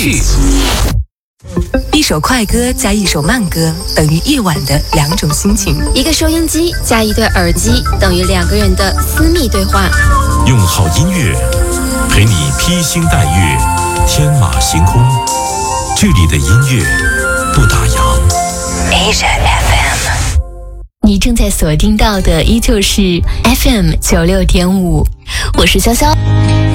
一首快歌加一首慢歌等于夜晚的2种心情。 一个收音机加一对耳机等于2个人的私密对话。 用好音乐陪你披星戴月，天马行空。这里的音乐不打烊。 Asia FM， 你正在锁定到的依旧是 FM 96.5，我是潇潇。